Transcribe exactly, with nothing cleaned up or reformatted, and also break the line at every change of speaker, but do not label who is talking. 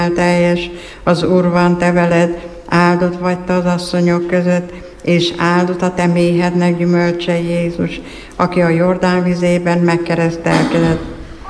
teljes, az Úr van te veled, áldott vagy te az asszonyok között, és áldott a te méhednek gyümölcse Jézus, aki a Jordán vizében megkeresztelkedett,